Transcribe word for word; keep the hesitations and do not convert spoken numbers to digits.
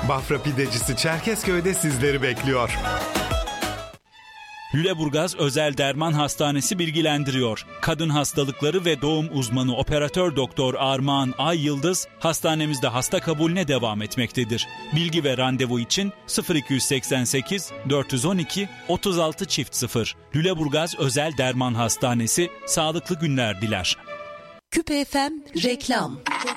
Bafra Pidecisi Çerkezköy'de sizleri bekliyor. Lüleburgaz Özel Derman Hastanesi bilgilendiriyor. Kadın hastalıkları ve doğum uzmanı operatör doktor Armağan Ay Yıldız hastanemizde hasta kabulüne devam etmektedir. Bilgi ve randevu için sıfır iki seksen sekiz dört yüz on iki otuz altı çift sıfır. Lüleburgaz Özel Derman Hastanesi sağlıklı günler diler. Küpe F M reklam.